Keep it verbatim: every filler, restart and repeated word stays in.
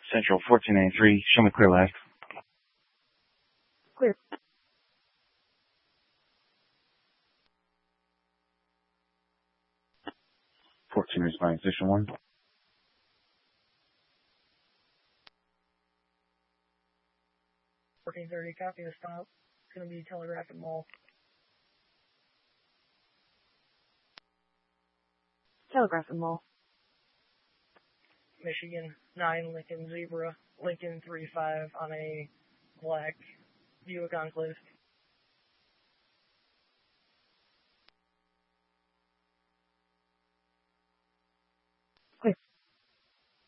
Central fourteen ninety-three. Show me clear left. Clear. fourteen responding station one. fourteen thirty, copy the stop. It's going to be Telegraph and Mall. Telegraph and Mall. Michigan nine, Lincoln Zebra, Lincoln three five on a black Buick Enclave.